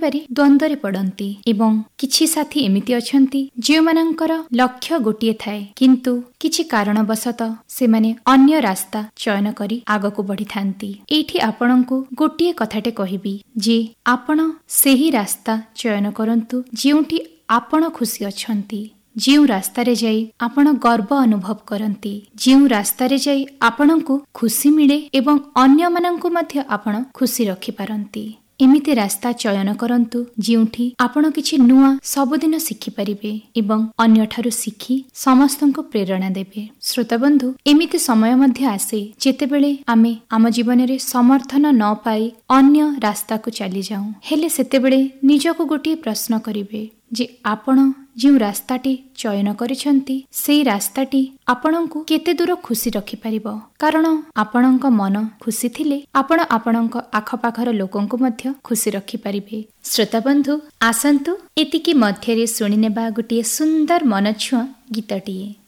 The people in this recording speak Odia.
କରିବାରେ ଦ୍ୱନ୍ଦ୍ୱରେ ପଡନ୍ତି ଏବଂ କିଛି ସାଥୀ ଏମିତି ଅଛନ୍ତି ଯେଉଁମାନଙ୍କର ଲକ୍ଷ୍ୟ ଗୋଟିଏ ଥାଏ, କିନ୍ତୁ କିଛି କାରଣବଶତଃ ସେମାନେ ଅନ୍ୟ ରାସ୍ତା ଚୟନ କରି ଆଗକୁ ବଢିଥାନ୍ତି। ଏଇଠି ଆପଣଙ୍କୁ ଗୋଟିଏ କଥାଟେ କହିବି ଯେ ଆପଣ ସେହି ରାସ୍ତା ଚୟନ କରନ୍ତୁ ଯେଉଁଠି ଆପଣ ଖୁସି ଅଛନ୍ତି, ଯେଉଁ ରାସ୍ତାରେ ଯାଇ ଆପଣ ଗର୍ବ ଅନୁଭବ କରନ୍ତି, ଯେଉଁ ରାସ୍ତାରେ ଯାଇ ଆପଣଙ୍କୁ ଖୁସି ମିଳେ ଏବଂ ଅନ୍ୟମାନଙ୍କୁ ମଧ୍ୟ ଆପଣ ଖୁସି ରଖିପାରନ୍ତି। ଏମିତି ରାସ୍ତା ଚୟନ କରନ୍ତୁ ଯେଉଁଠି ଆପଣ କିଛି ନୂଆ ସବୁଦିନ ଶିଖିପାରିବେ ଏବଂ ଅନ୍ୟଠାରୁ ଶିଖି ସମସ୍ତଙ୍କୁ ପ୍ରେରଣା ଦେବେ। ଶ୍ରୋତାବନ୍ଧୁ, ଏମିତି ସମୟ ମଧ୍ୟ ଆସେ ଯେତେବେଳେ ଆମେ ଆମ ଜୀବନରେ ସମର୍ଥନ ନ ପାଇ ଅନ୍ୟ ରାସ୍ତାକୁ ଚାଲିଯାଉ। ହେଲେ ସେତେବେଳେ ନିଜକୁ ଗୋଟିଏ ପ୍ରଶ୍ନ କରିବେ ଯେ ଆପଣ ଯେଉଁ ରାସ୍ତାଟି ଚୟନ କରିଛନ୍ତି ସେହି ରାସ୍ତାଟି ଆପଣଙ୍କୁ କେତେ ଦୂର ଖୁସି ରଖିପାରିବ। କାରଣ ଆପଣଙ୍କ ମନ ଖୁସି ଥିଲେ ଆପଣ ଆପଣଙ୍କ ଆଖପାଖର ଲୋକଙ୍କୁ ମଧ୍ୟ ଖୁସି ରଖିପାରିବେ। ଶ୍ରୋତାବନ୍ଧୁ, ଆସନ୍ତୁ ଏତିକି ମଧ୍ୟରେ ଶୁଣିନେବା ଗୋଟିଏ ସୁନ୍ଦର ମନଛୁଆଁ ଗୀତଟିଏ।